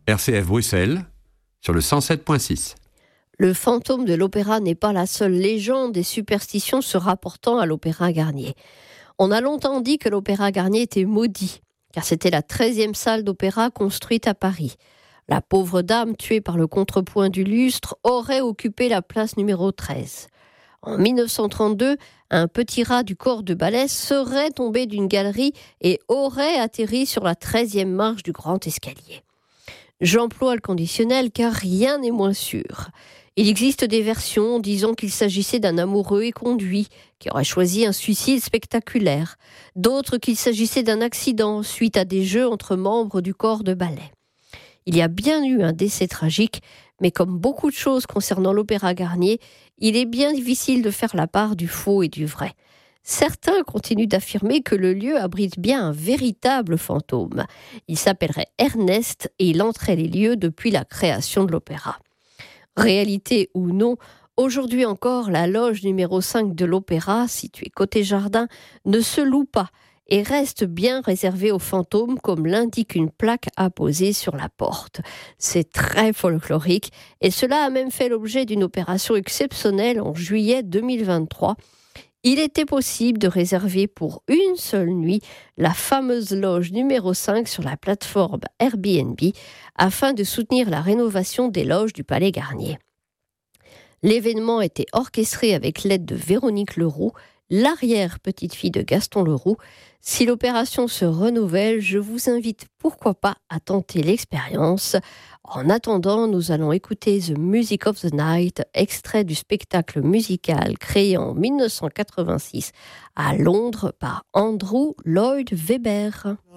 RCF Bruxelles, sur le 107.6. Le fantôme de l'opéra n'est pas la seule légende et superstition se rapportant à l'Opéra Garnier. On a longtemps dit que l'Opéra Garnier était maudit, car c'était la 13e salle d'opéra construite à Paris. La pauvre dame, tuée par le contrepoint du lustre, aurait occupé la place numéro 13. En 1932, un petit rat du corps de ballet serait tombé d'une galerie et aurait atterri sur la 13e marche du grand escalier. J'emploie le conditionnel car rien n'est moins sûr. Il existe des versions disant qu'il s'agissait d'un amoureux éconduit qui aurait choisi un suicide spectaculaire, d'autres qu'il s'agissait d'un accident suite à des jeux entre membres du corps de ballet. Il y a bien eu un décès tragique, mais comme beaucoup de choses concernant l'Opéra Garnier, il est bien difficile de faire la part du faux et du vrai. Certains continuent d'affirmer que le lieu abrite bien un véritable fantôme. Il s'appellerait Ernest et il entrait les lieux depuis la création de l'opéra. Réalité ou non, aujourd'hui encore, la loge numéro 5 de l'opéra, située côté jardin, ne se loue pas et reste bien réservée aux fantômes, comme l'indique une plaque apposée sur la porte. C'est très folklorique et cela a même fait l'objet d'une opération exceptionnelle en juillet 2023. Il était possible de réserver pour une seule nuit la fameuse loge numéro 5 sur la plateforme Airbnb afin de soutenir la rénovation des loges du Palais Garnier. L'événement était orchestré avec l'aide de Véronique Leroux, l'arrière-petite-fille de Gaston Leroux. Si l'opération se renouvelle, je vous invite pourquoi pas à tenter l'expérience. En attendant, nous allons écouter The Music of the Night, extrait du spectacle musical créé en 1986 à Londres par Andrew Lloyd Webber.